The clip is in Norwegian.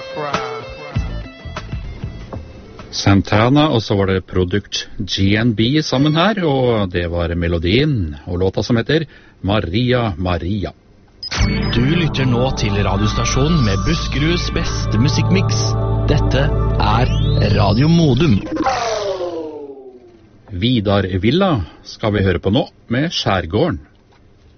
Santana, og så var det Product GNB sammen her, og det var melodien og låta som heter Maria Maria. Du lytter nå til radiostasjonen med Buskeruds beste musikkmix. Dette er Radio Modum. Vidar Villa skal vi høre på nå med Skjærgården.